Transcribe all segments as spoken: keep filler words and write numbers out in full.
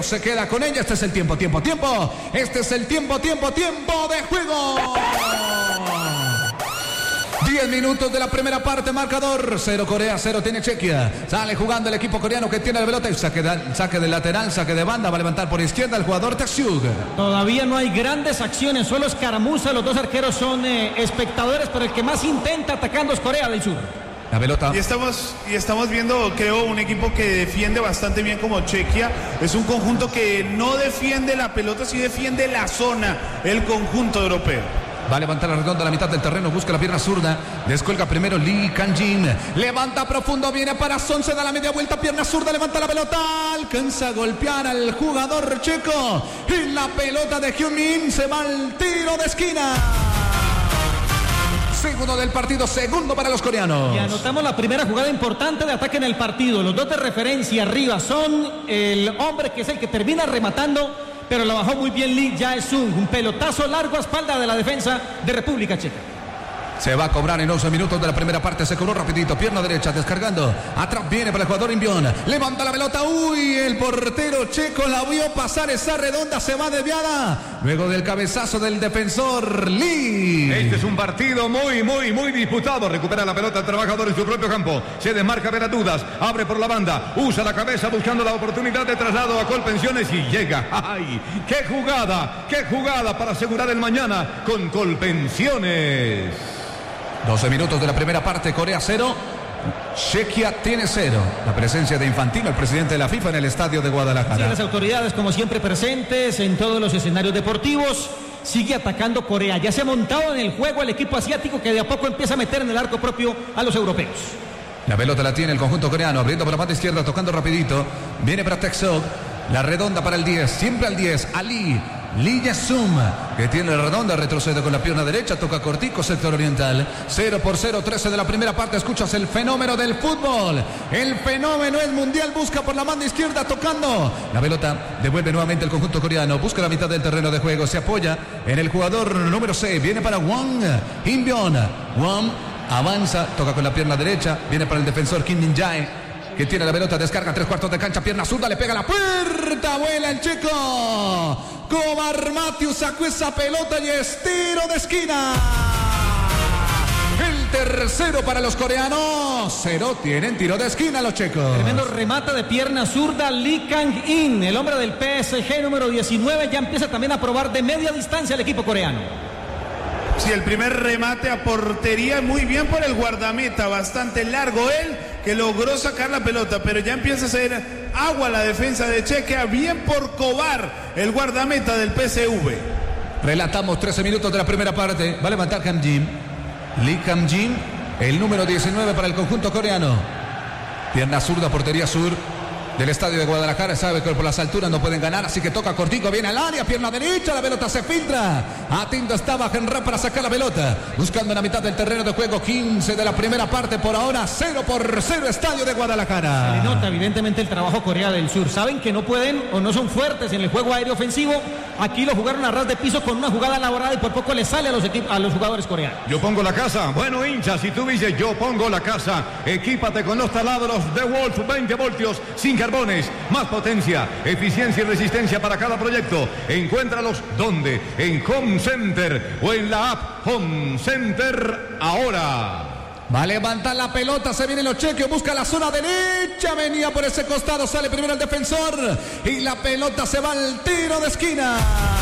se queda con ella. Este es el tiempo, tiempo, tiempo. Este es el tiempo, tiempo, tiempo de juego. diez minutos de la primera parte, marcador cero Corea, cero tiene Chequia. Sale jugando el equipo coreano que tiene la pelota. Y saque de, saque de lateral, saque de banda. Va a levantar por izquierda el jugador Taxiug. Todavía no hay grandes acciones, solo escaramuza. Los dos arqueros son eh, espectadores, pero el que más intenta atacando es Corea del Sur. La pelota. Y estamos, y estamos viendo, creo, un equipo que defiende bastante bien como Chequia. Es un conjunto que no defiende la pelota, sí defiende la zona, el conjunto europeo. Va a levantar la redonda a la mitad del terreno, busca la pierna zurda, descuelga primero Lee Kang-jin, levanta profundo, viene para Son, se da la media vuelta, pierna zurda, levanta la pelota, alcanza a golpear al jugador checo, y la pelota de Hyun-min se va al tiro de esquina. Segundo del partido, segundo para los coreanos. Y anotamos la primera jugada importante de ataque en el partido. Los dos de referencia arriba son el hombre que es el que termina rematando, pero la bajó muy bien Lee Jae-sung. Un pelotazo largo a espalda de la defensa de República Checa. Se va a cobrar en once minutos de la primera parte. Se cobró rapidito, pierna derecha, descargando. Atrás viene para el jugador Imbion. Levanta la pelota. Uy, el portero checo la vio pasar esa redonda. Se va desviada. Luego del cabezazo del defensor Lee. Este es un partido muy, muy, muy disputado. Recupera la pelota el trabajador en su propio campo. Se desmarca Veratudas. Abre por la banda. Usa la cabeza buscando la oportunidad de traslado a Colpensiones y llega. ¡Ay! ¡Qué jugada! ¡Qué jugada para asegurar el mañana con Colpensiones! doce minutos de la primera parte, Corea cero, Chequia tiene cero. La presencia de Infantino, el presidente de la FIFA, en el estadio de Guadalajara. Sí, las autoridades como siempre presentes en todos los escenarios deportivos. Sigue atacando Corea. Ya se ha montado en el juego el equipo asiático que de a poco empieza a meter en el arco propio a los europeos. La pelota la tiene el conjunto coreano, abriendo por la parte izquierda, tocando rapidito. Viene para Taxiug, la redonda para el diez, siempre al diez, Ali. Lee Jae-sung, que tiene la redonda, retrocede con la pierna derecha, toca cortico, sector oriental. cero por cero, trece de la primera parte. Escuchas el fenómeno del fútbol. El fenómeno es mundial. Busca por la banda izquierda, tocando. La pelota devuelve nuevamente el conjunto coreano. Busca la mitad del terreno de juego. Se apoya en el jugador número seis. Viene para Wang Imbion. Wang avanza, toca con la pierna derecha. Viene para el defensor Kim Min-jae, que tiene la pelota, descarga tres cuartos de cancha, pierna zurda, le pega a la puerta, vuela el checo. Cobar Matthews sacó esa pelota y es tiro de esquina. El tercero para los coreanos. Cero tienen tiro de esquina los checos. Tremendo remate de pierna zurda Lee Kang-in, el hombre del P S G número diecinueve, ya empieza también a probar de media distancia el equipo coreano. Sí, el primer remate a portería, muy bien por el guardameta, bastante largo él, que logró sacar la pelota, pero ya empieza a hacer agua la defensa de Chequia, bien por Cobar, el guardameta del P S V. Relatamos trece minutos de la primera parte. Va a levantar Kang-jin. Lee Kang-jin, el número diecinueve para el conjunto coreano. Pierna zurda, portería sur del estadio de Guadalajara. Sabe que por las alturas no pueden ganar, así que toca cortico, viene al área, pierna derecha, la pelota se filtra. Atento estaba Genrá para sacar la pelota, buscando en la mitad del terreno de juego. Quince de la primera parte, por ahora cero por cero, estadio de Guadalajara. Se le nota evidentemente el trabajo Corea del Sur. Saben que no pueden o no son fuertes en el juego aéreo ofensivo. Aquí lo jugaron a ras de piso con una jugada elaborada y por poco le sale a los, a los jugadores coreanos. Yo pongo la casa. Bueno, hincha, si tú dices yo pongo la casa, equípate con los taladros de Wolf, veinte voltios, sin carbones, más potencia, eficiencia y resistencia para cada proyecto. Encuéntralos ¿dónde? En Home Center o en la app Home Center ahora. Va a levantar la pelota, se vienen los chequios, busca la zona derecha, venía por ese costado, sale primero el defensor y la pelota se va al tiro de esquina.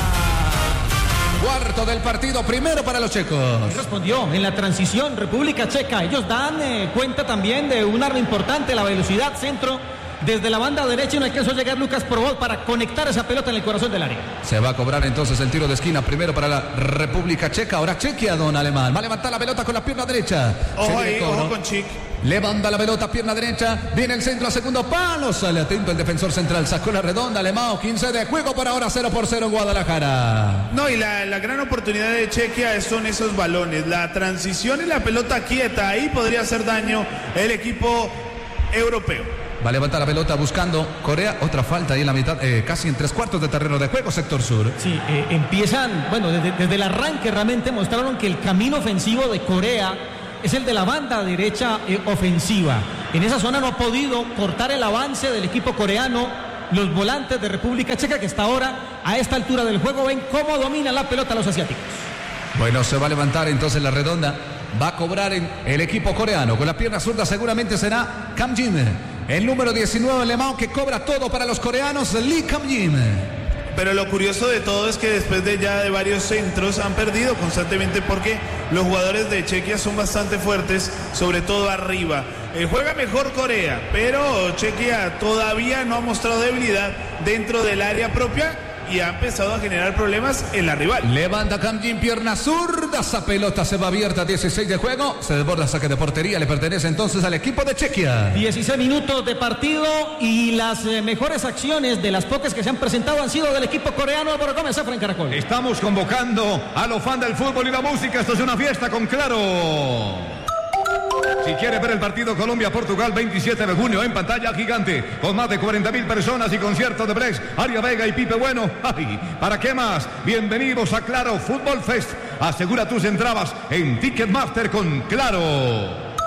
Cuarto del partido, primero para los checos. Respondió en la transición República Checa. Ellos dan eh, cuenta también de un arma importante, la velocidad, centro. Desde la banda derecha no alcanzó a llegar Lucas Probot para conectar esa pelota en el corazón del área. Se va a cobrar entonces el tiro de esquina, primero para la República Checa, ahora Chequia, don Alemán. Va a levantar la pelota con la pierna derecha. Ojo ahí, ojo con Chic. Levanta la pelota, pierna derecha, viene el centro a segundo palo, sale atento el defensor central, sacó la redonda, Alemán, quince de juego por ahora, cero por cero Guadalajara. No, y la, la gran oportunidad de Chequia son esos balones, la transición y la pelota quieta, ahí podría hacer daño el equipo europeo. Va a levantar la pelota buscando Corea, otra falta ahí en la mitad, eh, casi en tres cuartos de terreno de juego, sector sur. Sí, eh, empiezan, bueno, desde, desde el arranque realmente mostraron que el camino ofensivo de Corea es el de la banda derecha eh, ofensiva. En esa zona no ha podido cortar el avance del equipo coreano los volantes de República Checa, que hasta ahora, a esta altura del juego, ven cómo dominan la pelota los asiáticos. Bueno, se va a levantar entonces la redonda. Va a cobrar en el equipo coreano. Con la pierna zurda seguramente será Kam Jin. El número diecinueve alemán que cobra todo para los coreanos, Lee Kam Jin. Pero lo curioso de todo es que después de ya de varios centros han perdido constantemente porque los jugadores de Chequia son bastante fuertes, sobre todo arriba. Eh, juega mejor Corea, pero Chequia todavía no ha mostrado debilidad dentro del área propia y ha empezado a generar problemas en la rival. Levanta Kam Jin, pierna zurda, esa pelota se va abierta, dieciséis de juego, se desborda, saque de portería, le pertenece entonces al equipo de Chequia. dieciséis minutos de partido y las eh, mejores acciones de las pocas que se han presentado han sido del equipo coreano. Álvaro Gómez, Zafra en Caracol. Estamos convocando a los fans del fútbol y la música. Esto es una fiesta con Claro. Si quieres ver el partido Colombia-Portugal, veintisiete de junio en pantalla gigante, con más de cuarenta mil personas y conciertos de Brex, Aria Vega y Pipe Bueno. ¡Ay! ¿Para qué más? Bienvenidos a Claro Fútbol Fest. Asegura tus entradas en Ticketmaster con Claro.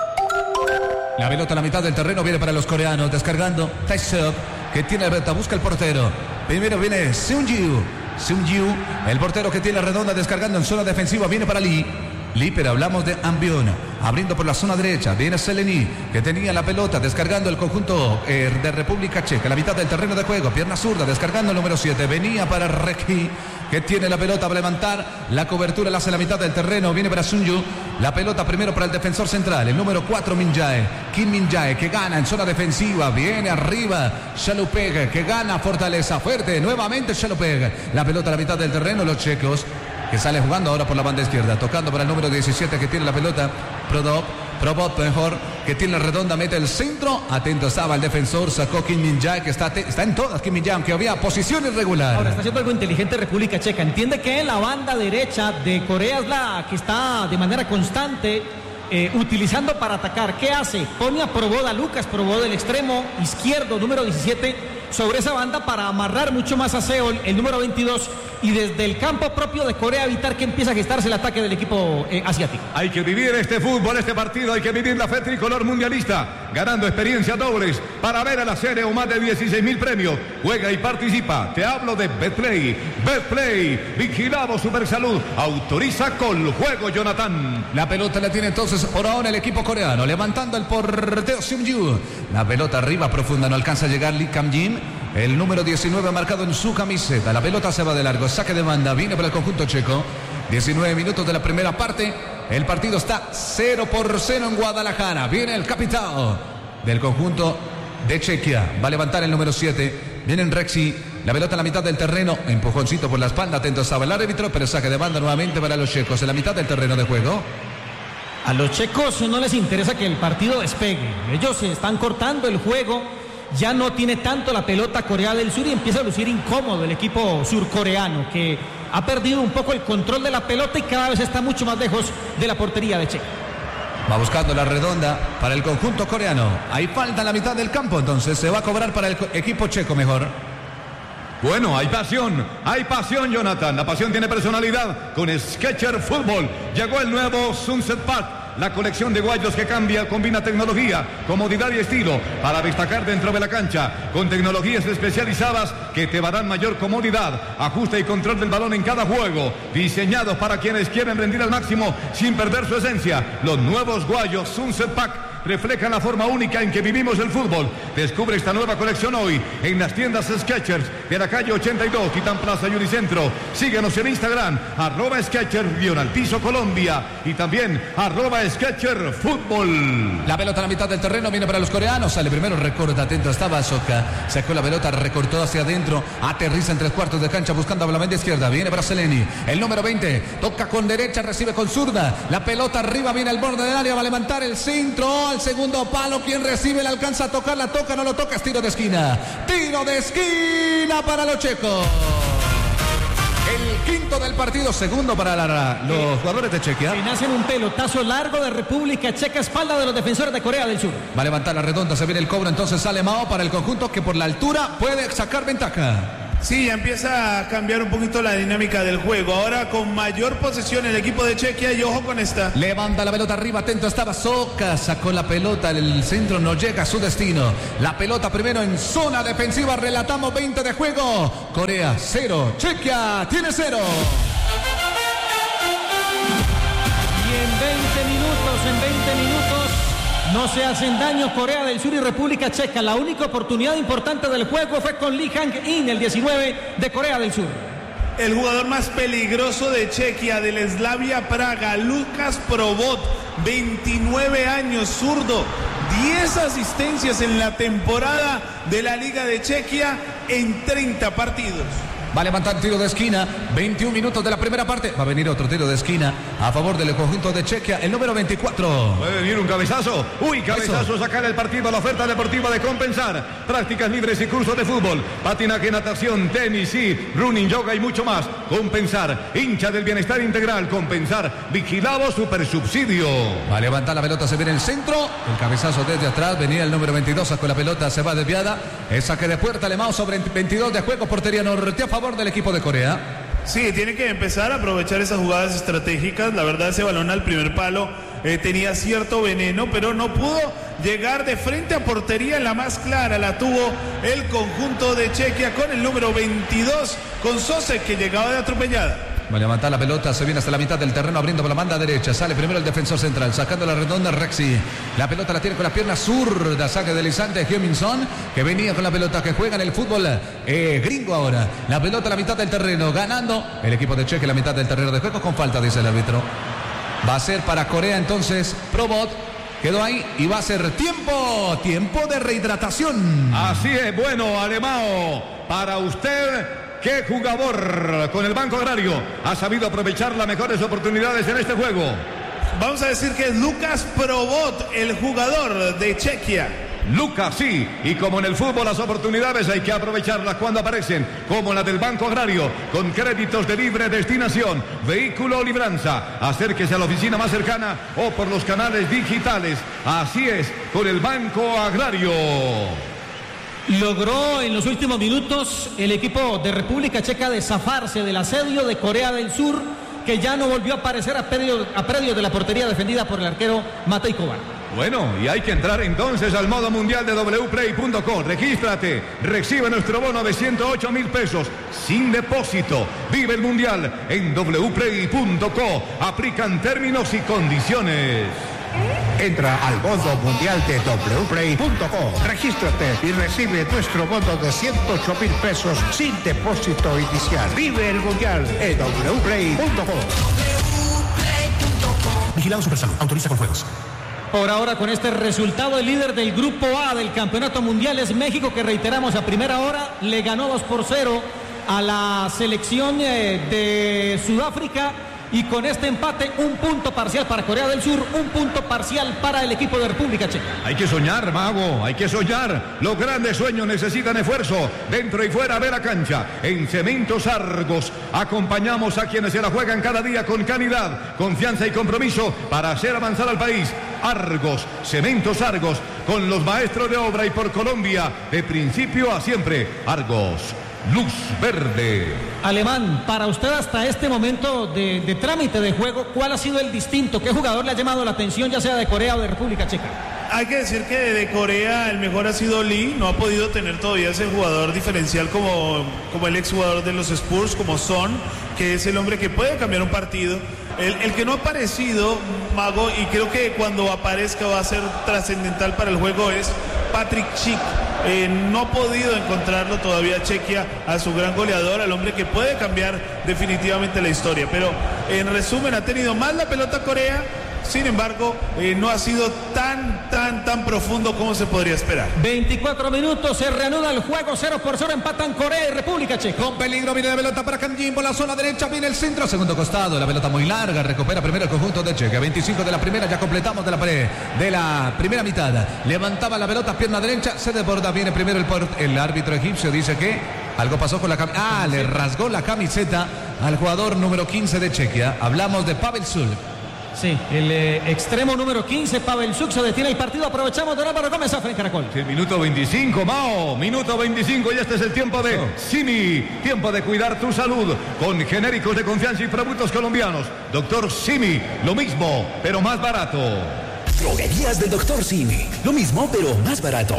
La pelota a la mitad del terreno viene para los coreanos, descargando Taeseo, que tiene la pelota, busca el portero. Primero viene Seung-Ju. Seung-Ju, el portero que tiene la redonda, descargando en zona defensiva, viene para Lee. Lee, pero hablamos de Ambion, abriendo por la zona derecha, viene Seleni, que tenía la pelota, descargando el conjunto eh, de República Checa, la mitad del terreno de juego, pierna zurda, descargando el número siete, venía para Reki, que tiene la pelota para levantar, la cobertura la hace la mitad del terreno, viene para Seung-Ju, la pelota primero para el defensor central, el número cuatro, Min Jae, Kim Min Jae, que gana en zona defensiva, viene arriba, Chalupeg, que gana fortaleza, fuerte, nuevamente Chalupeg, la pelota a la mitad del terreno, los checos, que sale jugando ahora por la banda izquierda, tocando para el número diecisiete que tiene la pelota, Prodop, Probot mejor, que tiene la redonda, mete el centro, atento estaba el defensor, sacó Kim Min Jae, que está, está en todas Kim Min Jae, aunque había posición irregular. Ahora está haciendo algo inteligente República Checa, entiende que la banda derecha de Corea es la que está de manera constante eh, utilizando para atacar. ¿Qué hace? Pone a Probot, a Lucas Probot del extremo izquierdo, número diecisiete, sobre esa banda para amarrar mucho más a Seol, el número veintidós, y desde el campo propio de Corea evitar que empiece a gestarse el ataque del equipo eh, asiático. Hay que vivir este fútbol, este partido, hay que vivir la fe tricolor mundialista, ganando experiencias dobles para ver a la serie o más de dieciséis mil premios. Juega y participa. Te hablo de Betplay. Betplay, vigilado Supersalud, autoriza con juego, Jonathan. La pelota la tiene entonces por ahora el equipo coreano, levantando el portero Seung-Ju. La pelota arriba profunda, no alcanza a llegar Lee Kam Jin. El número diecinueve marcado en su camiseta. La pelota se va de largo. Saque de banda. Viene para el conjunto checo. diecinueve minutos de la primera parte. El partido está cero por cero en Guadalajara. Viene el capitán del conjunto de Chequia. Va a levantar el número siete. Viene en Rexy. La pelota en la mitad del terreno. Empujoncito por la espalda. Atento estaba el árbitro. Pero saque de banda nuevamente para los checos. En la mitad del terreno de juego. A los checos no les interesa que el partido despegue. Ellos se están cortando el juego. Ya no tiene tanto la pelota Corea del Sur y empieza a lucir incómodo el equipo surcoreano, que ha perdido un poco el control de la pelota y cada vez está mucho más lejos de la portería de Checa. Va buscando la redonda para el conjunto coreano. Ahí falta la mitad del campo, entonces se va a cobrar para el equipo checo mejor. Bueno, hay pasión, hay pasión, Jonathan. La pasión tiene personalidad con Skechers Fútbol. Llegó el nuevo Sunset Park, la colección de guayos que cambia, combina tecnología, comodidad y estilo para destacar dentro de la cancha, con tecnologías especializadas que te darán mayor comodidad, ajuste y control del balón en cada juego, diseñados para quienes quieren rendir al máximo sin perder su esencia. Los nuevos guayos Sunset Pack reflejan la forma única en que vivimos el fútbol. Descubre esta nueva colección hoy en las tiendas Skechers de la calle ochenta y dos, Titán Plaza y Unicentro. Síguenos en Instagram, arroba Skechers guión al piso Colombia, y también arroba Skechers Fútbol. La pelota a la mitad del terreno viene para los coreanos. Sale primero, recorta, atento estaba Soka. Sacó la pelota, recortó hacia adentro, aterriza en tres cuartos de cancha buscando a la banda izquierda. Viene para Seleni, el número veinte, toca con derecha, recibe con zurda. La pelota arriba, viene al borde del área, va a levantar el centro. Al segundo palo, quien recibe, le alcanza a tocar, la toca, no lo toca, es tiro de esquina. Tiro de esquina para los checos. El quinto del partido, segundo para la, los jugadores de Chequia. Y nacen un pelotazo largo de República Checa, espalda de los defensores de Corea del Sur. Va a levantar la redonda, se viene el cobro, entonces sale Mao para el conjunto que por la altura puede sacar ventaja. Sí, ya empieza a cambiar un poquito la dinámica del juego. Ahora con mayor posesión el equipo de Chequia y ojo con esta. Levanta la pelota arriba, atento estaba Soca, sacó la pelota, el centro no llega a su destino. La pelota primero en zona defensiva, relatamos veinte de juego. Corea cero, Chequia tiene cero. Y en veinte minutos, en veinte minutos, no se hacen daño Corea del Sur y República Checa. La única oportunidad importante del juego fue con Lee Hang-in, el diecinueve de Corea del Sur. El jugador más peligroso de Chequia, del Slavia Praga, Lucas Probot, veintinueve años, zurdo, diez asistencias en la temporada de la Liga de Chequia en treinta partidos. Va a levantar tiro de esquina, veintiún minutos de la primera parte. Va a venir otro tiro de esquina a favor del conjunto de Chequia, el número veinticuatro. Puede venir un cabezazo. Uy, cabezazo, Eso. Sacar el partido a la oferta deportiva de Compensar. Prácticas libres y cursos de fútbol, patinaje, natación, tenis, sí, running, yoga y mucho más. Compensar, hincha del bienestar integral. Compensar, vigilado super subsidio. Va a levantar la pelota, se viene el centro. El cabezazo desde atrás, venía el número veintidós, sacó la pelota, se va desviada. El saque de puerta alemán sobre veintidós de juego, portería norte a favor del equipo de Corea. Sí, tiene que empezar a aprovechar esas jugadas estratégicas. La verdad, ese balón al primer palo eh, tenía cierto veneno, pero no pudo llegar de frente a portería. En la más clara la tuvo el conjunto de Chequia con el número veintidós, con Sosek, que llegaba de atropellada. Va a levantar la pelota, se viene hasta la mitad del terreno, abriendo por la banda derecha. Sale primero el defensor central, sacando la redonda Rexy. La pelota la tiene con la pierna zurda, saque deslizante de Heung-min, que venía con la pelota, que juega en el fútbol eh, gringo ahora. La pelota a la mitad del terreno, ganando el equipo de Chequia la mitad del terreno de juego con falta, dice el árbitro. Va a ser para Corea entonces, Probot. Quedó ahí y va a ser tiempo, tiempo de rehidratación. Así es, bueno, Alemão, para usted... ¿Qué jugador con el Banco Agrario ha sabido aprovechar las mejores oportunidades en este juego? Vamos a decir que es Lucas Probot, el jugador de Chequia. Lucas, sí, y como en el fútbol las oportunidades hay que aprovecharlas cuando aparecen, como la del Banco Agrario, con créditos de libre destinación, vehículo o libranza. Acérquese a la oficina más cercana o por los canales digitales. Así es, con el Banco Agrario. Logró en los últimos minutos el equipo de República Checa de zafarse del asedio de Corea del Sur, que ya no volvió a aparecer a predio, a predio de la portería defendida por el arquero Matej Kovar. Bueno, y hay que entrar entonces al modo mundial de doble u play punto com. Regístrate, recibe nuestro bono de ciento ocho mil pesos sin depósito. Vive el mundial en doble u play punto com. Aplican términos y condiciones. Entra al modo mundial de doble u play punto com, regístrate y recibe nuestro bono de ciento ocho mil pesos sin depósito inicial. Vive el mundial en doble u play punto com. Vigilado Supersalud, autoriza con juegos. Por ahora, con este resultado, el líder del grupo A del campeonato mundial es México, que reiteramos a primera hora le ganó dos por cero a la selección de Sudáfrica. Y con este empate, un punto parcial para Corea del Sur, un punto parcial para el equipo de República Checa. Hay que soñar, mago, hay que soñar. Los grandes sueños necesitan esfuerzo, dentro y fuera de la cancha. En Cementos Argos acompañamos a quienes se la juegan cada día con calidad, confianza y compromiso para hacer avanzar al país. Argos, Cementos Argos, con los maestros de obra y por Colombia, de principio a siempre. Argos, luz verde. Alemán, para usted hasta este momento de, de trámite de juego, ¿cuál ha sido el distinto? ¿Qué jugador le ha llamado la atención, ya sea de Corea o de República Checa? Hay que decir que de Corea el mejor ha sido Lee. No ha podido tener todavía ese jugador diferencial como, como el exjugador de los Spurs, como Son, que es el hombre que puede cambiar un partido. El, el que no ha aparecido, Mago, y creo que cuando aparezca va a ser trascendental para el juego, es Patrick Schick. Eh, no ha podido encontrarlo todavía Chequia a su gran goleador, al hombre que puede cambiar definitivamente la historia. Pero en resumen, ha tenido más la pelota Corea. Sin embargo, eh, no ha sido tan, tan, tan profundo como se podría esperar. veinticuatro minutos, se reanuda el juego, cero por cero, empatan Corea y República Checa. Con peligro viene la pelota para Kang Jin por la zona derecha, viene el centro, segundo costado, la pelota muy larga, recupera primero el conjunto de Checa. veinticinco de la primera, ya completamos de la pared, de la primera mitad. Levantaba la pelota, pierna derecha, se desborda, viene primero el, port, el árbitro egipcio, dice que algo pasó con la camiseta. Ah, le rasgó la camiseta al jugador número quince de Chequia. Hablamos de Pavel Sul. Sí, el eh, extremo número quince, Pavel Suk, se detiene el partido. Aprovechamos de Álvaro Gómez en Caracol. Sí, minuto veinticinco, Mao. Minuto veinticinco y este es el tiempo de oh. Simi. Tiempo de cuidar tu salud con genéricos de confianza y productos colombianos. Doctor Simi, lo mismo, pero más barato. Droguerías del Doctor Simi. Lo mismo, pero más barato.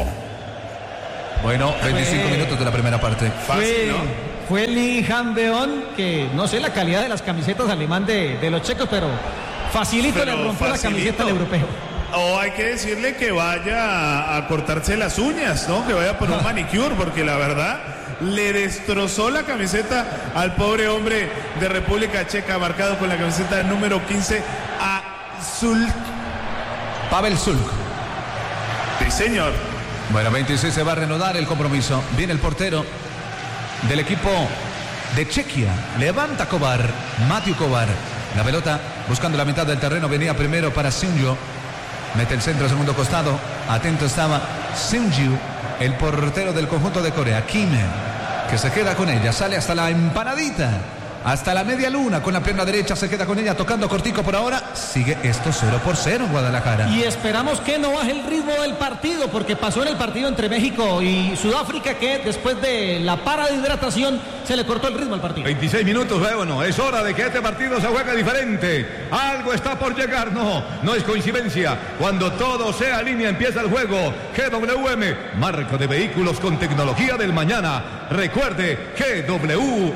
Bueno, veinticinco fue, minutos de la primera parte. Fácil, fue, ¿no? Fue Lee Han-beon, que no sé la calidad de las camisetas alemán de, de los checos, pero facilito pero le rompió facilito. La camiseta al europeo. O hay que decirle que vaya a, a cortarse las uñas, ¿no? Que vaya por un manicure, porque la verdad le destrozó la camiseta al pobre hombre de República Checa, marcado con la camiseta número quince a Sulk. Pavel Sulk. Sí, señor. Bueno, veintiséis se va a reanudar el compromiso. Viene el portero del equipo de Chequia. Levanta Kovar, Matthew Kovar. La pelota buscando la mitad del terreno. Venía primero para Seungju. Mete el centro, segundo costado. Atento estaba Seungju, el portero del conjunto de Corea. Kim, que se queda con ella. Sale hasta la empanadita. Hasta la media luna con la pierna derecha, se queda con ella tocando cortico por ahora. Sigue esto cero por cero en Guadalajara. Y esperamos que no baje el ritmo del partido, porque pasó en el partido entre México y Sudáfrica que después de la para de hidratación se le cortó el ritmo al partido. veintiséis minutos, bueno, es hora de que este partido se juegue diferente. Algo está por llegar, no, no es coincidencia. Cuando todo sea línea empieza el juego. G W M, marca de vehículos con tecnología del mañana. Recuerde, G W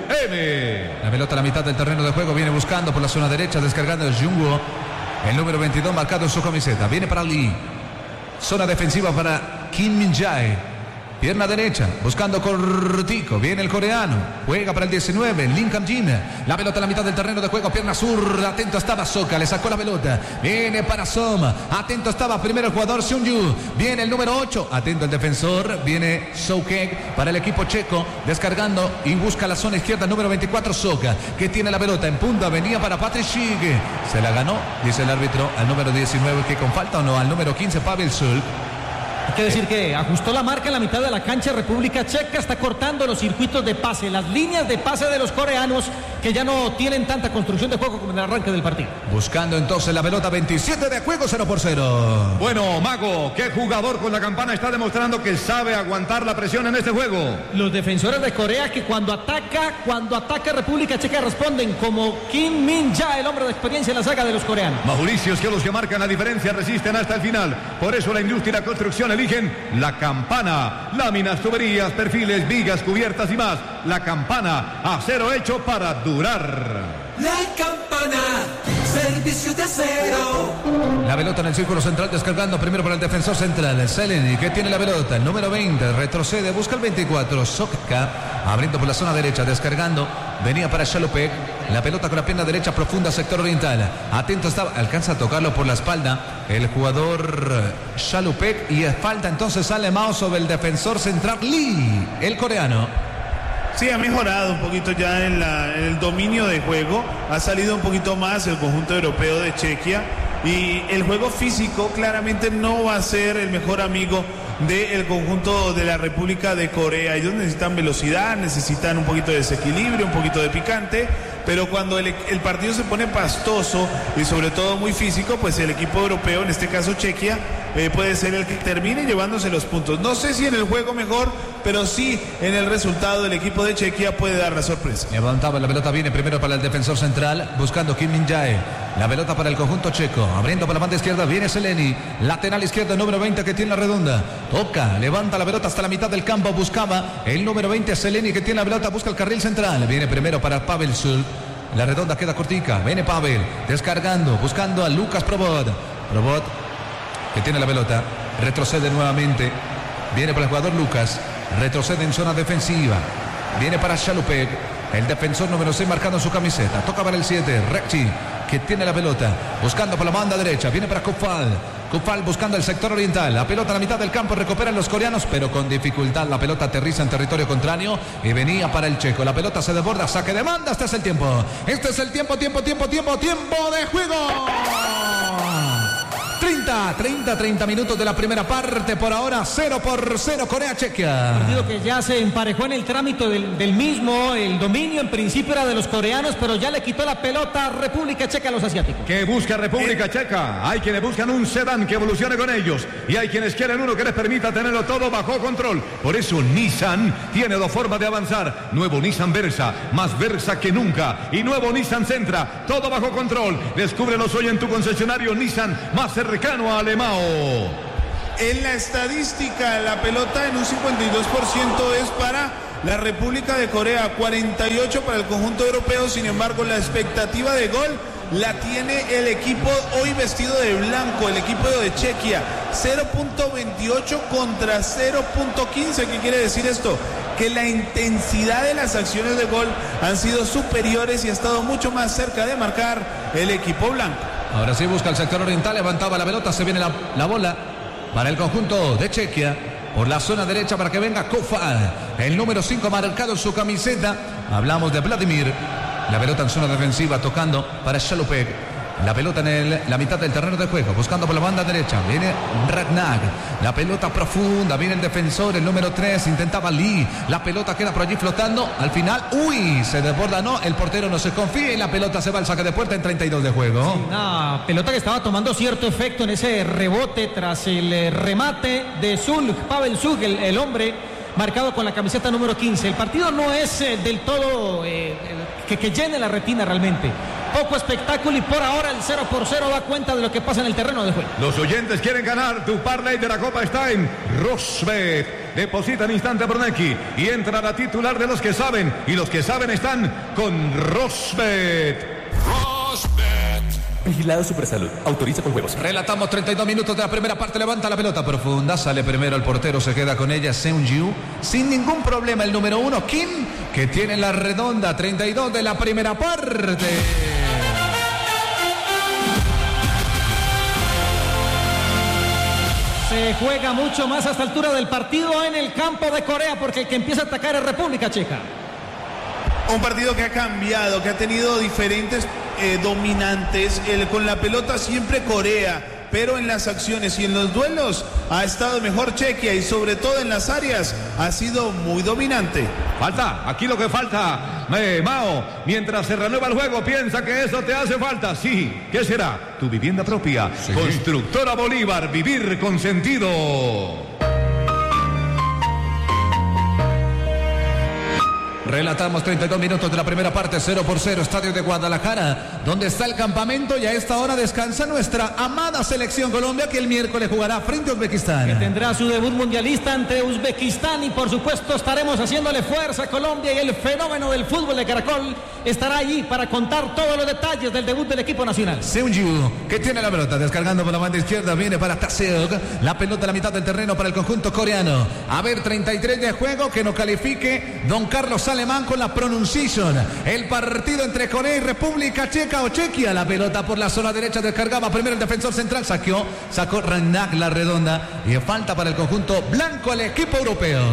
M. La pelota a la mitad del terreno de juego, viene buscando por la zona derecha, descargando el Jungwoo, el número veintidós marcado en su camiseta. Viene para Lee, zona defensiva para Kim Min-jae, pierna derecha, buscando cortico, viene el coreano, juega para el diecinueve, Lim Kam-jin, la pelota a la mitad del terreno de juego, pierna zurda, atento estaba Soka, le sacó la pelota, viene para Soma, atento estaba primero el jugador Seungju, viene el número ocho, atento el defensor, viene Soukek para el equipo checo, descargando y busca la zona izquierda, número veinticuatro Soka, que tiene la pelota en punta, venía para Patrick Schick, se la ganó, dice el árbitro, al número diecinueve, que con falta o no, al número quince Pavel Sulk. Hay que decir que ajustó la marca en la mitad de la cancha. República Checa está cortando los circuitos de pase, las líneas de pase de los coreanos, que ya no tienen tanta construcción de juego como en el arranque del partido. Buscando entonces la pelota, veintisiete de juego, cero por cero. Bueno, Mago, ¿qué jugador con la campana está demostrando que sabe aguantar la presión en este juego? Los defensores de Corea, que cuando ataca, cuando ataca República Checa responden, como Kim Min-jae, el hombre de experiencia en la saga de los coreanos. Mauricios, que los que marcan la diferencia resisten hasta el final. Por eso la industria y la construcción eligen la campana. Láminas, tuberías, perfiles, vigas, cubiertas y más. La campana, acero hecho para durar. La campana, servicio de acero. La pelota en el círculo central, descargando primero para el defensor central, el Seleni, que tiene la pelota, el número veinte, retrocede, busca el veinticuatro, Soka, abriendo por la zona derecha, descargando, venía para Shalupek, la pelota con la pierna derecha profunda, sector oriental, atento estaba, alcanza a tocarlo por la espalda, el jugador Shalupek, y falta entonces sale Mao sobre el defensor central, Lee, el coreano. Sí, ha mejorado un poquito ya en, la, en el dominio de juego, ha salido un poquito más el conjunto europeo de Chequia y el juego físico claramente no va a ser el mejor amigo del conjunto de la República de Corea. Ellos necesitan velocidad, necesitan un poquito de desequilibrio, un poquito de picante, pero cuando el, el partido se pone pastoso y sobre todo muy físico, pues el equipo europeo, en este caso Chequia, eh, puede ser el que termine llevándose los puntos. No sé si en el juego mejor, pero sí en el resultado del equipo de Chequia puede dar la sorpresa. Levantaba la pelota, viene primero para el defensor central, buscando Kim Min-jae. La pelota para el conjunto checo, abriendo por la banda izquierda, viene Seleni, lateral izquierda, número veinte, que tiene la redonda. Toca, levanta la pelota hasta la mitad del campo, buscaba el número veinte, Seleni, que tiene la pelota, busca el carril central. Viene primero para Pavel Sulk. La redonda queda cortica, viene Pavel, descargando, buscando a Lucas Probot. Probot, que tiene la pelota, retrocede nuevamente, viene para el jugador Lucas, retrocede en zona defensiva, viene para Shalupek, el defensor número seis marcando su camiseta, toca para el siete, Rekchi, que tiene la pelota, buscando por la banda derecha, viene para Kufal, Kufal buscando el sector oriental, la pelota a la mitad del campo, recuperan los coreanos, pero con dificultad, la pelota aterriza en territorio contrario y venía para el checo, la pelota se desborda, saque de banda, este es el tiempo, este es el tiempo, tiempo, tiempo, tiempo, tiempo de juego. treinta, treinta, treinta minutos de la primera parte. Por ahora, cero por cero Corea-Chequia. Partido que ya se emparejó en el trámite del, del mismo. El dominio en principio era de los coreanos, pero ya le quitó la pelota a República Checa a los asiáticos. ¿Qué busca República Checa? Hay quienes buscan un sedán que evolucione con ellos y hay quienes quieren uno que les permita tenerlo todo bajo control. Por eso Nissan tiene dos formas de avanzar. Nuevo Nissan Versa, más Versa que nunca. Y nuevo Nissan Sentra, todo bajo control. Descúbrelos hoy en tu concesionario Nissan más cercano a Alemao. En la estadística, la pelota en un cincuenta y dos por ciento es para la República de Corea, cuarenta y ocho por ciento para el conjunto europeo. Sin embargo, la expectativa de gol la tiene el equipo hoy vestido de blanco, el equipo de Chequia. cero punto veintiocho contra cero punto quince. ¿Qué quiere decir esto? Que la intensidad de las acciones de gol han sido superiores y ha estado mucho más cerca de marcar el equipo blanco. Ahora sí busca el sector oriental, levantaba la pelota, se viene la, la bola para el conjunto de Chequia. Por la zona derecha para que venga Kofa, el número cinco marcado en su camiseta. Hablamos de Vladimir. La pelota en zona defensiva tocando para Shalupek. La pelota en el, la mitad del terreno de juego, buscando por la banda derecha. Viene Ragnar. La pelota profunda. Viene el defensor, el número tres. Intentaba Lee. La pelota queda por allí flotando. Al final, uy, se desborda. No, el portero no se confía y la pelota se va al saque de puerta en treinta y dos de juego. Sí, una pelota que estaba tomando cierto efecto en ese rebote tras el remate de Zul, Pavel Zul, el, el hombre marcado con la camiseta número quince. El partido no es eh, del todo eh, que, que llene la retina realmente. Poco espectáculo y por ahora el cero por cero da cuenta de lo que pasa en el terreno de juego. Los oyentes quieren ganar. Tu parlay de la Copa está en Rosbet. Deposita en instante Bernecki y entra la titular de los que saben. Y los que saben están con Rosbet. Rosbet. Vigilado Supersalud. Autoriza con juegos. Relatamos treinta y dos minutos de la primera parte. Levanta la pelota profunda. Sale primero el portero. Se queda con ella Seung-Ju. Sin ningún problema el número uno, Kim, que tiene la redonda. treinta y dos de la primera parte. Se juega mucho más a esta altura del partido en el campo de Corea, porque el que empieza a atacar es República Checa. Un partido que ha cambiado, que ha tenido diferentes eh, dominantes. El, con la pelota siempre Corea, pero en las acciones y en los duelos ha estado mejor Chequia y sobre todo en las áreas ha sido muy dominante. Falta, aquí lo que falta, eh, Mao, mientras se renueva el juego, piensa que eso te hace falta. Sí, ¿qué será? Tu vivienda propia. Sí. Constructora Bolívar, vivir con sentido. Relatamos treinta y dos minutos de la primera parte, cero por cero, Estadio de Guadalajara, donde está el campamento y a esta hora descansa nuestra amada selección Colombia, que el miércoles jugará frente a Uzbekistán. Que tendrá su debut mundialista ante Uzbekistán y por supuesto estaremos haciéndole fuerza a Colombia y el fenómeno del fútbol de Caracol estará allí para contar todos los detalles del debut del equipo nacional. Seung-Ju, que tiene la pelota, descargando por la banda izquierda, viene para Taseok, la pelota a la mitad del terreno para el conjunto coreano. A ver, treinta y tres de juego, que nos califique don Carlos Alemán con la pronunciación. El partido entre Corea y República Checa o Chequia. La pelota por la zona derecha descargaba primero el defensor central, saqueó, sacó Ragnar la redonda y falta para el conjunto blanco el equipo europeo.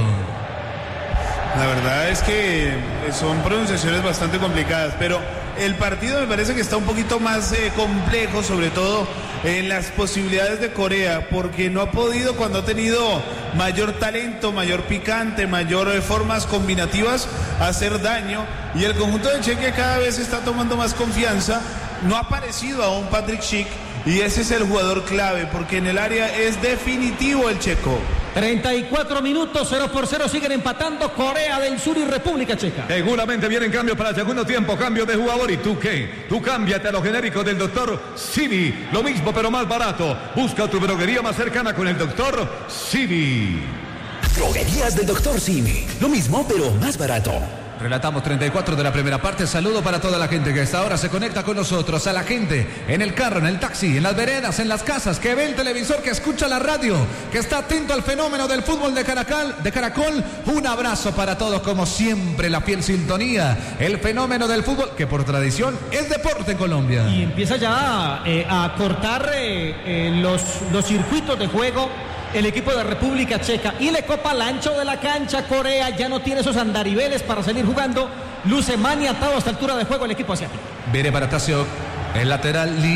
La verdad es que son pronunciaciones bastante complicadas, pero el partido me parece que está un poquito más eh, complejo, sobre todo en las posibilidades de Corea, porque no ha podido, cuando ha tenido mayor talento, mayor picante, mayor eh, formas combinativas, hacer daño, y el conjunto de Chequia cada vez está tomando más confianza. No ha aparecido aún Patrick Schick, y ese es el jugador clave, porque en el área es definitivo el checo. treinta y cuatro minutos, cero por cero, siguen empatando Corea del Sur y República Checa. Seguramente vienen cambios para el segundo tiempo, cambio de jugador. ¿Y tú qué? Tú cámbiate a lo genérico del doctor Sibi. Lo mismo pero más barato. Busca tu droguería más cercana con el doctor Sibi. Droguerías del doctor Sibi. Lo mismo pero más barato. Relatamos treinta y cuatro de la primera parte. Saludo para toda la gente que a esta hora se conecta con nosotros. A la gente en el carro, en el taxi, en las veredas, en las casas, que ve el televisor, que escucha la radio, que está atento al fenómeno del fútbol de Caracol. De Caracol. Un abrazo para todos, como siempre, la fiel sintonía. El fenómeno del fútbol, que por tradición es deporte en Colombia. Y empieza ya eh, a cortar eh, eh, los, los circuitos de juego el equipo de República Checa, y le copa al ancho de la cancha. Corea ya no tiene esos andariveles para salir jugando. Luce maniatado a esta altura de juego el equipo asiático. Viene para Taseok, el lateral Lee,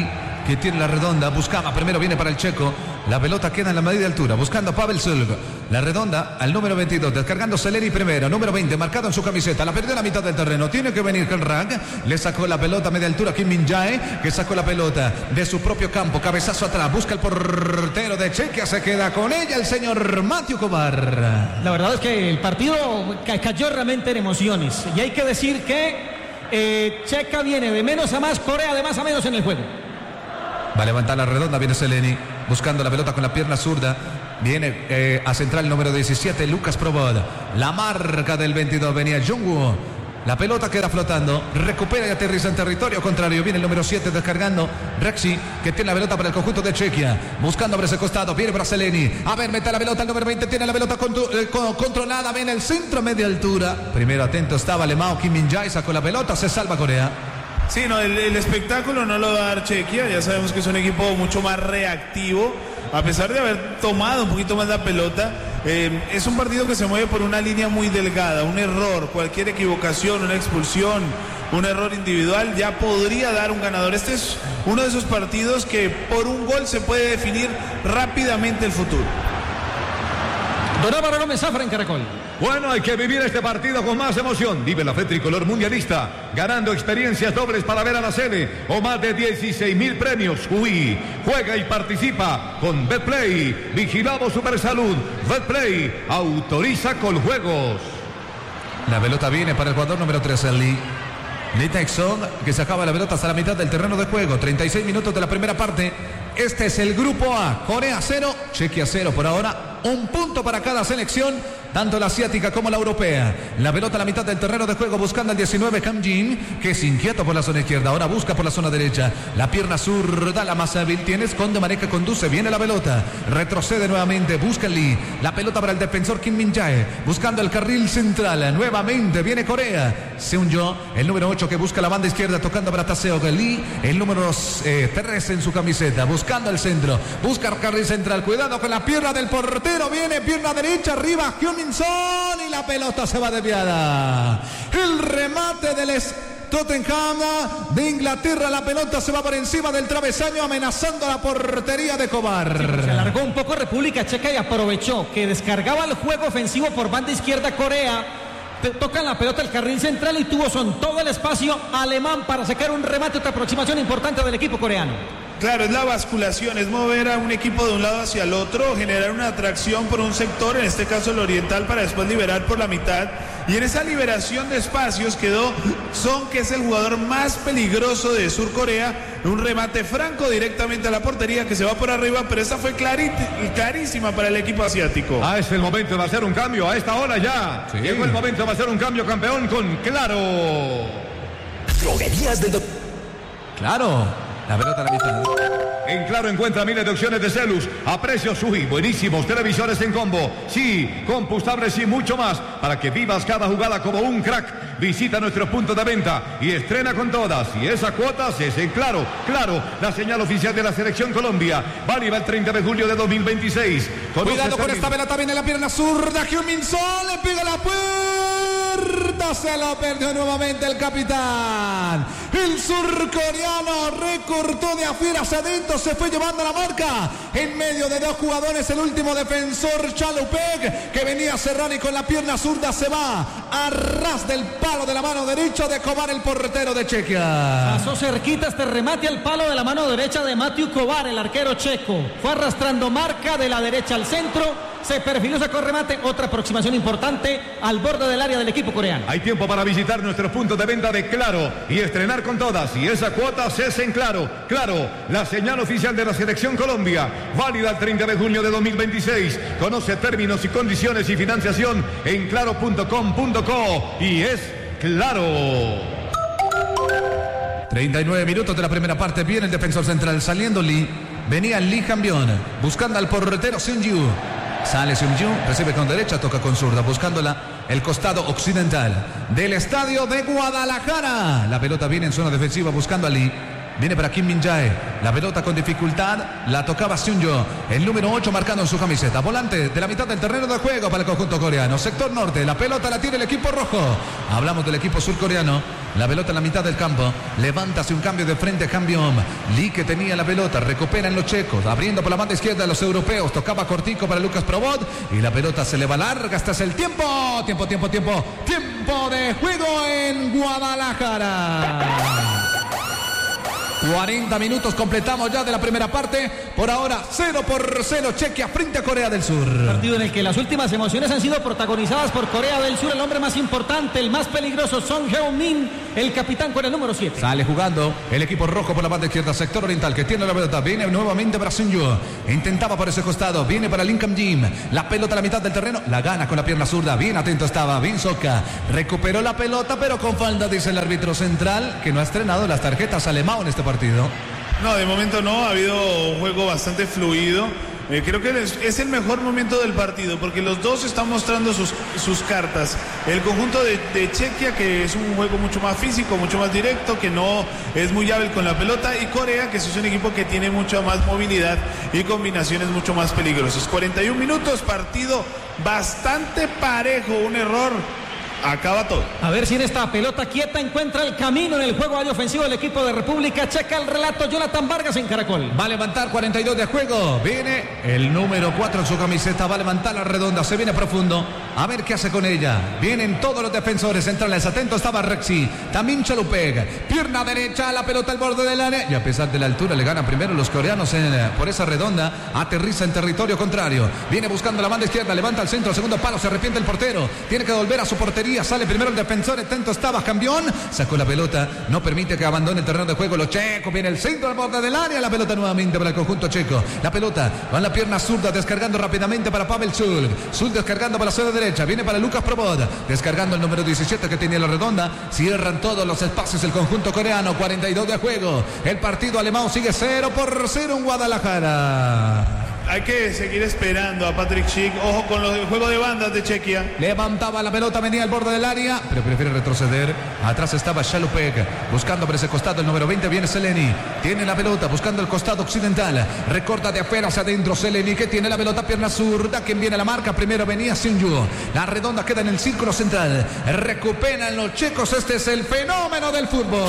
que tiene la redonda. Buscaba, primero viene para el checo. La pelota queda en la medida de altura. Buscando a Pavel Sulg. La redonda al número veintidós. Descargando Seleni primero. Número veinte, marcado en su camiseta. La perdió en la mitad del terreno. Tiene que venir Kelrag. Le sacó la pelota a media altura Kim Min-jae, que sacó la pelota de su propio campo. Cabezazo atrás. Busca el portero de Chequia. Se queda con ella el señor Mathieu Kovar. La verdad es que el partido cayó realmente en emociones. Y hay que decir que eh, Checa viene de menos a más, Corea de más a menos en el juego. Va a levantar la redonda, viene Seleni, buscando la pelota con la pierna zurda. Viene eh, a central el número diecisiete, Lucas Probod. La marca del veintidós, venía Jungwoo. La pelota queda flotando, recupera y aterriza en territorio contrario. Viene el número siete descargando Rexy, que tiene la pelota para el conjunto de Chequia. Buscando por ese costado, viene para Seleni. A ver, mete la pelota, el número veinte tiene la pelota contro eh, controlada. Viene el centro a media altura. Primero atento estaba Alemão, Kim Min-jae sacó la pelota, se salva Corea. Sí, no, el, el espectáculo no lo va a dar Chequia. Ya sabemos que es un equipo mucho más reactivo. A pesar de haber tomado un poquito más la pelota, eh, es un partido que se mueve por una línea muy delgada. Un error, cualquier equivocación, una expulsión, un error individual ya podría dar un ganador. Este es uno de esos partidos que por un gol se puede definir rápidamente el futuro. Don Álvaro Gómez Zafra en Caracol. Bueno, hay que vivir este partido con más emoción. Vive la fe tricolor mundialista, ganando experiencias dobles para ver a la sede o más de dieciséis mil premios. Uy, juega y participa con Betplay. Vigilamos Supersalud. Betplay autoriza con juegos. La pelota viene para el jugador número trece, Lee. Lee Tae-sung, que sacaba la pelota hasta la mitad del terreno de juego. treinta y seis minutos de la primera parte. Este es el grupo A. Corea cero, Chequia cero por ahora. Un punto para cada selección, tanto la asiática como la europea. La pelota a la mitad del terreno de juego buscando al diecinueve, Kam Jin, que es inquieto por la zona izquierda. Ahora busca por la zona derecha. La pierna zurda, la más hábil tiene. Esconde, Maneca, conduce. Viene la pelota. Retrocede nuevamente. Busca Lee. La pelota para el defensor Kim Min-jae. Buscando el carril central. Nuevamente viene Corea. Seung-jo, el número ocho que busca la banda izquierda. Tocando para Taseo Lee. El número eh, trece en su camiseta. Buscando el centro. Busca el carril central. Cuidado con la pierna del portero. Viene pierna derecha, arriba Hyun-min-son y la pelota se va desviada. El remate del Tottenham de Inglaterra, la pelota se va por encima del travesaño amenazando la portería de Kovar. Sí, se alargó un poco República Checa y aprovechó que descargaba el juego ofensivo por banda izquierda Corea. Tocan la pelota el carril central y tuvo son todo el espacio alemán para sacar un remate, otra aproximación importante del equipo coreano. Claro, es la basculación, es mover a un equipo de un lado hacia el otro, generar una atracción por un sector, en este caso el oriental, para después liberar por la mitad. Y en esa liberación de espacios quedó Son, que es el jugador más peligroso de Sur Corea. Un remate franco directamente a la portería que se va por arriba, pero esa fue clarísima para el equipo asiático. Ah, es el momento de hacer un cambio, a esta hora ya. Sí. Llegó el momento de hacer un cambio, campeón, con Claro. Droguerías del doctor. Claro. La pelota a la mitad. En Claro encuentra miles de opciones de celus a precios uy, buenísimos, televisores en combo, sí, compostables y mucho más, para que vivas cada jugada como un crack. Visita nuestros puntos de venta y estrena con todas. Y esa cuota es en Claro. Claro, la señal oficial de la Selección Colombia. Válida el treinta de julio de dos mil veintiséis. Cuidado con esta pelota, viene la pierna zurda. Hyun-min-son le pega la puerta. Se lo perdió nuevamente el capitán. El surcoreano recortó de afuera hacia adentro. Se fue llevando la marca en medio de dos jugadores. El último defensor, Chalupeg, que venía a cerrar y con la pierna zurda se va a ras del palo de la mano derecha de Kovar, el portero de Chequia. Pasó cerquita este remate al palo de la mano derecha de Mathieu Kovar, el arquero checo. Fue arrastrando marca de la derecha al centro. Se perfiló, sacó remate, otra aproximación importante al borde del área del equipo coreano. Hay tiempo para visitar nuestros puntos de venta de Claro y estrenar con todas. Y esa cuota se hace en Claro. Claro, la señal oficial de la Selección Colombia. Válida el treinta de junio de dos mil veintiséis. Conoce términos y condiciones y financiación en claro punto com punto co. Y es Claro. treinta y nueve minutos de la primera parte. Viene el defensor central saliendo Lee. Venía Lee Cambión buscando al portero Seung-ju. Sale Seung-ju, recibe con derecha, toca con zurda, buscándola el costado occidental del estadio de Guadalajara. La pelota viene en zona defensiva buscando a Lee. Viene para Kim Min-jae. La pelota con dificultad. La tocaba Seung-jo. El número ocho marcando en su camiseta. Volante de la mitad del terreno de juego para el conjunto coreano. Sector norte. La pelota la tiene el equipo rojo. Hablamos del equipo surcoreano. La pelota en la mitad del campo. Levántase un cambio de frente. Cambio. Lee que tenía la pelota. Recuperan los checos. Abriendo por la banda izquierda los europeos. Tocaba cortico para Lucas Probot. Y la pelota se le va larga. Hasta es el tiempo. Tiempo, tiempo, tiempo. Tiempo de juego en Guadalajara. cuarenta minutos completamos ya de la primera parte. Por ahora cero por cero Chequia frente a Corea del Sur. Partido en el que las últimas emociones han sido protagonizadas por Corea del Sur. El hombre más importante, el más peligroso, Son Heung-min, el capitán con el número siete. Sale jugando el equipo rojo por la banda izquierda, sector oriental, que tiene la pelota. Viene nuevamente para Seung-jo. Intentaba por ese costado. Viene para Lim Kam-jin. La pelota a la mitad del terreno. La gana con la pierna zurda. Bien atento estaba. Bien Soca. Recuperó la pelota, pero con falta, dice el árbitro central, que no ha estrenado las tarjetas Alemão en este partido. Partido. No, de momento no, ha habido un juego bastante fluido. Eh, creo que es, es el mejor momento del partido porque los dos están mostrando sus, sus cartas. El conjunto de, de Chequia, que es un juego mucho más físico, mucho más directo, que no es muy hábil con la pelota, y Corea, que es un equipo que tiene mucha más movilidad y combinaciones mucho más peligrosas. cuarenta y un minutos, partido bastante parejo, un error acaba todo. A ver si en esta pelota quieta encuentra el camino en el juego aéreo ofensivo del equipo de República Checa. El relato Jonathan Vargas en Caracol. Va a levantar cuarenta y dos de juego. Viene el número cuatro en su camiseta. Va a levantar la redonda. Se viene profundo. A ver qué hace con ella. Vienen todos los defensores centrales. Atento estaba Rexy. También Chalupeg. Pierna derecha. La pelota al borde del área. Y a pesar de la altura le ganan primero los coreanos en, por esa redonda. Aterriza en territorio contrario. Viene buscando la banda izquierda. Levanta al centro. Segundo palo. Se arrepiente el portero. Tiene que volver a su portería. Sale primero el defensor, atento estaba Cambión, sacó la pelota, no permite que abandone el terreno de juego los checos, viene el centro al borde del área, la pelota nuevamente para el conjunto checo, la pelota va en la pierna zurda, descargando rápidamente para Pavel Zul, Zul descargando para la zona derecha, viene para Lucas Probot, descargando el número diecisiete que tenía la redonda, cierran todos los espacios el conjunto coreano, cuarenta y dos de juego, el partido alemán sigue cero por cero en Guadalajara. Hay que seguir esperando a Patrick Schick. Ojo con los, el juego de bandas de Chequia. Levantaba la pelota, venía al borde del área, pero prefiere retroceder. Atrás estaba Chalupeg, buscando por ese costado el número veinte. Viene Seleni, tiene la pelota, buscando el costado occidental. Recorta de afuera hacia adentro Seleni, que tiene la pelota, pierna zurda. Quien viene a la marca, primero venía Seung-jo. La redonda queda en el círculo central. Recuperan los checos. Este es el fenómeno del fútbol.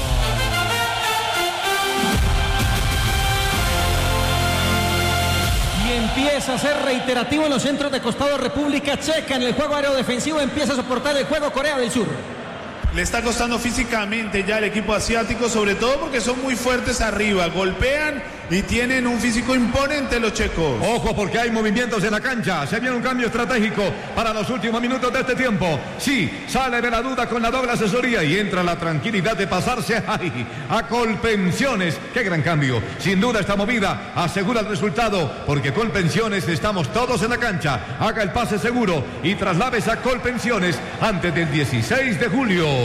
Empieza a ser reiterativo en los centros de costado República Checa. En el juego aéreo defensivo empieza a soportar el juego Corea del Sur. Le está costando físicamente ya el equipo asiático, sobre todo porque son muy fuertes arriba, golpean y tienen un físico imponente los checos. Ojo porque hay movimientos en la cancha, se viene un cambio estratégico para los últimos minutos de este tiempo. Sí, sale de la duda con la doble asesoría y entra la tranquilidad de pasarse ahí a Colpensiones. Qué gran cambio, sin duda esta movida asegura el resultado porque Colpensiones estamos todos en la cancha. Haga el pase seguro y traslades a Colpensiones antes del dieciséis de julio.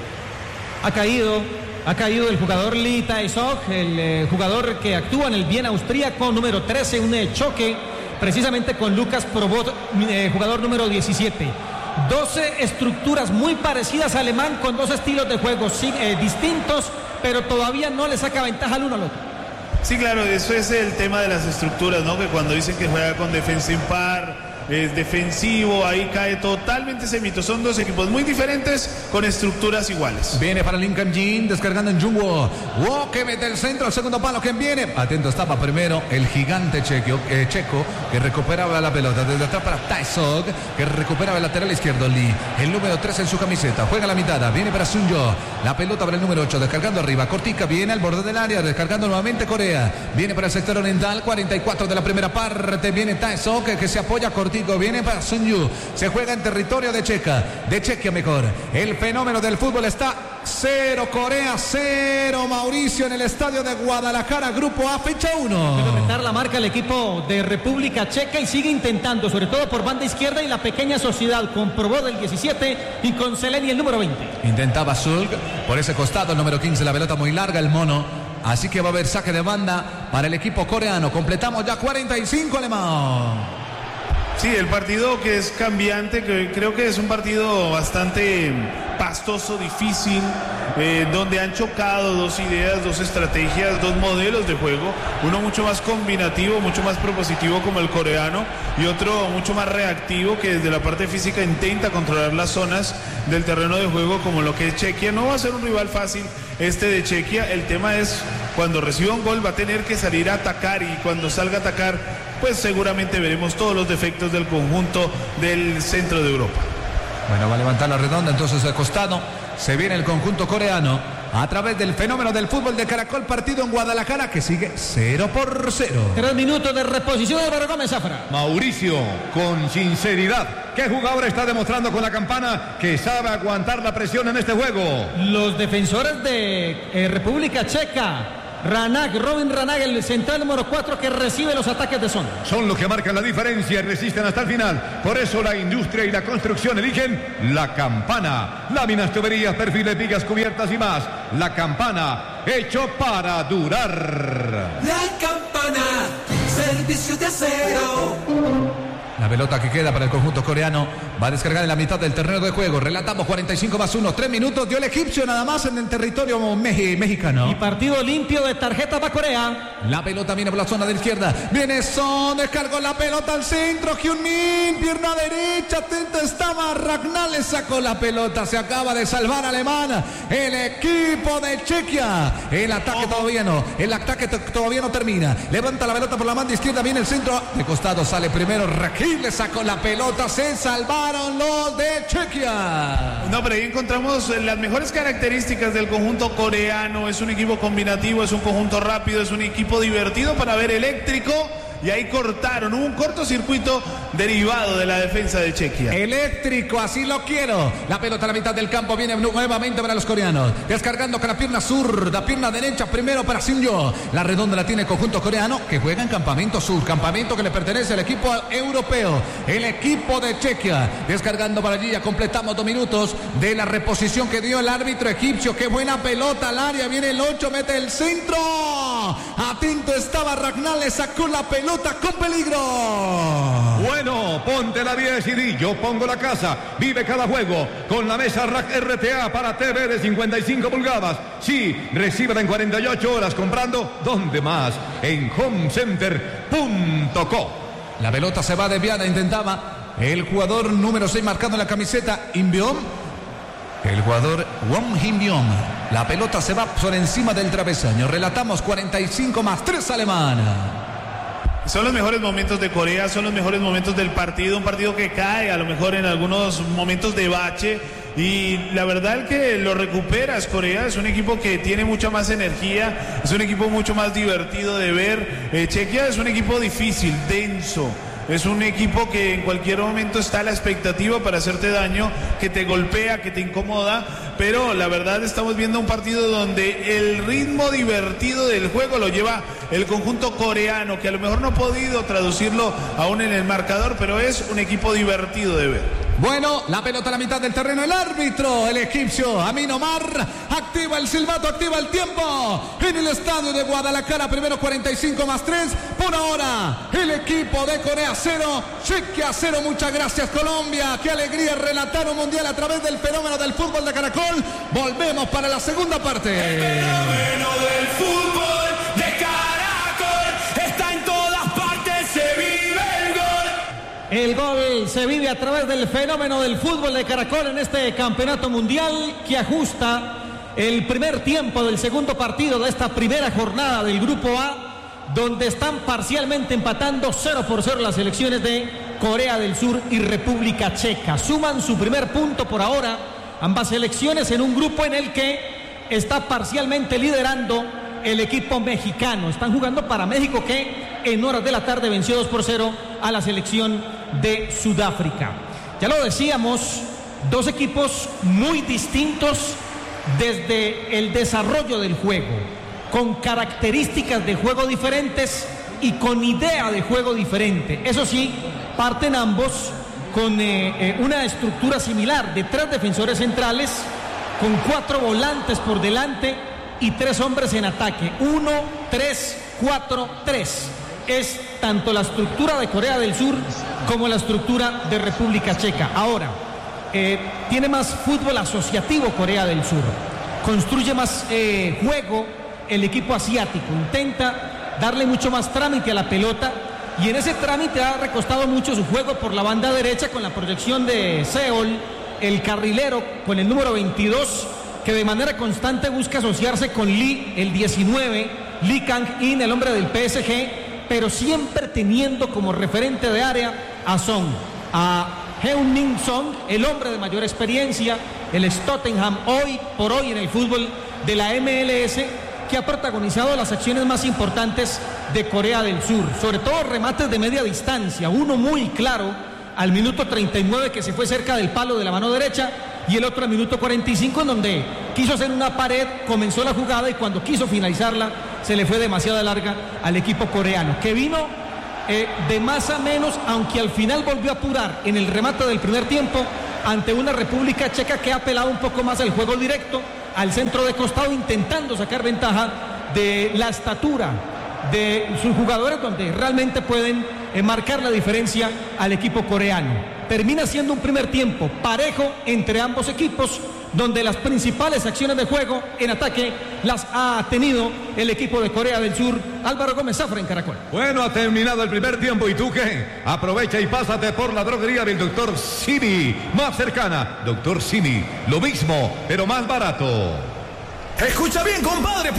Ha caído, ha caído el jugador Lee Tae-sok, el eh, jugador que actúa en el Viena austríaco, número trece, un eh, choque precisamente con Lucas Probot, eh, jugador número diecisiete. doce estructuras muy parecidas a Alemán, con dos estilos de juego sí, eh, distintos, pero todavía no le saca ventaja al uno al otro. Sí, claro, eso es el tema de las estructuras, ¿no? Que cuando dicen que juega con defensa impar, es defensivo, ahí cae totalmente ese mito. Son dos equipos muy diferentes con estructuras iguales. Viene para Lim Kam-jin, descargando en Jungwoo. Wo que mete el centro, el segundo palo, ¿quién viene? Atento estaba primero el gigante checo, eh, checo que recuperaba la pelota. Desde atrás para Tae-sok, que recuperaba el lateral izquierdo. Lee, el número tres en su camiseta, juega la mitad, viene para Seung-jo. La pelota para el número ocho, descargando arriba. Cortica, viene al borde del área, descargando nuevamente Corea. Viene para el sector oriental, cuarenta y cuatro de la primera parte. Viene Tae-sok, que, que se apoya cortico. Viene para Seung-jo, se juega en territorio de Checa, de Chequia mejor. El fenómeno del fútbol está cero Corea, cero Mauricio en el estadio de Guadalajara, grupo A, fecha uno. Puede aumentar la marca el equipo de República Checa y sigue intentando, sobre todo por banda izquierda y la pequeña sociedad con Probot el diecisiete y con Seleni el número veinte. Intentaba Zulk por ese costado, el número quince, la pelota muy larga, el mono. Así que va a haber saque de banda para el equipo coreano. Completamos ya cuarenta y cinco alemán. Sí, el partido que es cambiante, que creo que es un partido bastante pastoso, difícil, eh, donde han chocado dos ideas, dos estrategias, dos modelos de juego, uno mucho más combinativo, mucho más propositivo como el coreano y otro mucho más reactivo que desde la parte física intenta controlar las zonas del terreno de juego como lo que es Chequia. No va a ser un rival fácil este de Chequia, el tema es cuando reciba un gol va a tener que salir a atacar y cuando salga a atacar pues seguramente veremos todos los defectos del conjunto del centro de Europa. Bueno, va a levantar la redonda entonces de costado. Se viene el conjunto coreano a través del fenómeno del fútbol de Caracol, partido en Guadalajara que sigue cero por cero. Tres minutos de reposición de Álvaro Gómez Zafra. Mauricio, con sinceridad, ¿qué jugador está demostrando con la campana que sabe aguantar la presión en este juego? Los defensores de eh, República Checa. Ranag, Robin Ranag, el central número cuatro que recibe los ataques de zona. Son los que marcan la diferencia y resisten hasta el final. Por eso la industria y la construcción eligen la campana. Láminas, tuberías, perfiles, vigas, cubiertas y más. La campana, hecho para durar. La campana, servicio de acero. La pelota que queda para el conjunto coreano va a descargar en la mitad del terreno de juego. Relatamos cuarenta y cinco más uno, tres minutos dio el egipcio nada más en el territorio meji mexicano. Y partido limpio de tarjeta para Corea. La pelota viene por la zona de la izquierda. Viene Son, descargó la pelota al centro. Hyun-min, pierna derecha, atento estaba. Ragnall le sacó la pelota. Se acaba de salvar Alemán. El equipo de Chequia. El ataque todavía no. El ataque todavía no termina. Levanta la pelota por la mano izquierda. Viene el centro. De costado sale primero Raquel. Le sacó la pelota, se salvaron los de Chequia. No, pero ahí encontramos las mejores características del conjunto coreano. Es un equipo combinativo, es un conjunto rápido, es un equipo divertido para ver, eléctrico. Y ahí cortaron, hubo un cortocircuito derivado de la defensa de Chequia. Eléctrico, así lo quiero. La pelota a la mitad del campo viene nuevamente para los coreanos. Descargando con la pierna zurda, pierna derecha primero para Sinjo. La redonda la tiene el conjunto coreano que juega en campamento sur, campamento que le pertenece al equipo europeo. El equipo de Chequia. Descargando para allí, ya completamos dos minutos de la reposición que dio el árbitro egipcio. Qué buena pelota al área, viene el ocho, mete el centro. Atento estaba Ragnall, le sacó la pelota. Pelota con peligro. Bueno, ponte la diez y di, yo pongo la casa. Vive cada juego con la mesa Rack R T A para T V de cincuenta y cinco pulgadas. Sí, recíbela en cuarenta y ocho horas comprando. ¿Dónde más? En home center punto co. La pelota se va desviada, intentaba el jugador número seis marcando en la camiseta, Inbiom. El jugador Won Him-byom. La pelota se va por encima del travesaño. Relatamos cuarenta y cinco más tres alemana. Son los mejores momentos de Corea, son los mejores momentos del partido, un partido que cae a lo mejor en algunos momentos de bache y la verdad el que lo recupera es Corea, es un equipo que tiene mucha más energía, es un equipo mucho más divertido de ver. eh, Chequia es un equipo difícil, denso. Es un equipo que en cualquier momento está a la expectativa para hacerte daño, que te golpea, que te incomoda, pero la verdad estamos viendo un partido donde el ritmo divertido del juego lo lleva el conjunto coreano, que a lo mejor no ha podido traducirlo aún en el marcador, pero es un equipo divertido de ver. Bueno, la pelota a la mitad del terreno, el árbitro, el egipcio Amin Omar, activa el silbato, activa el tiempo en el estadio de Guadalajara, primero cuarenta y cinco más tres, por ahora el equipo de Corea cero, Chequia cero, muchas gracias Colombia, qué alegría relatar un mundial a través del fenómeno del fútbol de Caracol, volvemos para la segunda parte. El fenómeno del fútbol de Caracol está en todas partes, se vive el gol. El gol se vive a través del fenómeno del fútbol de Caracol en este campeonato mundial que ajusta el primer tiempo del segundo partido de esta primera jornada del Grupo A, donde están parcialmente empatando cero por cero las selecciones de Corea del Sur y República Checa. Suman su primer punto por ahora, ambas selecciones en un grupo en el que está parcialmente liderando el equipo mexicano. Están jugando para México, que en horas de la tarde venció dos por cero a la selección de Sudáfrica. Ya lo decíamos, dos equipos muy distintos desde el desarrollo del juego, con características de juego diferentes y con idea de juego diferente. Eso sí, parten ambos con eh, eh, una estructura similar de tres defensores centrales, con cuatro volantes por delante y tres hombres en ataque. Uno, tres, cuatro, tres. es tanto la estructura de Corea del Sur como la estructura de República Checa. Ahora, eh, tiene más fútbol asociativo Corea del Sur, construye más eh, juego el equipo asiático, intenta darle mucho más trámite a la pelota y en ese trámite ha recostado mucho su juego por la banda derecha con la proyección de Seol, el carrilero con el número veintidós, que de manera constante busca asociarse con Lee, el diecinueve, Lee Kang-in, el hombre del P S G, pero siempre teniendo como referente de área a Son, a Heung-min Son, el hombre de mayor experiencia, el ex Tottenham, hoy por hoy en el fútbol de la M L S, que ha protagonizado las acciones más importantes de Corea del Sur, sobre todo remates de media distancia, uno muy claro al minuto treinta y nueve que se fue cerca del palo de la mano derecha y el otro al minuto cuarenta y cinco en donde quiso hacer una pared, comenzó la jugada y cuando quiso finalizarla se le fue demasiado larga al equipo coreano, que vino eh, de más a menos, aunque al final volvió a apurar en el remate del primer tiempo ante una República Checa que ha apelado un poco más al juego directo, al centro de costado, intentando sacar ventaja de la estatura de sus jugadores, donde realmente pueden eh, marcar la diferencia al equipo coreano. Termina siendo un primer tiempo parejo entre ambos equipos, donde las principales acciones de juego en ataque las ha tenido el equipo de Corea del Sur. Álvaro Gómez Zafra en Caracol. Bueno, ha terminado el primer tiempo. ¿Y tú qué? Aprovecha y pásate por la droguería del doctor Simi, más cercana. doctor Simi, lo mismo, pero más barato. Escucha bien, compadre.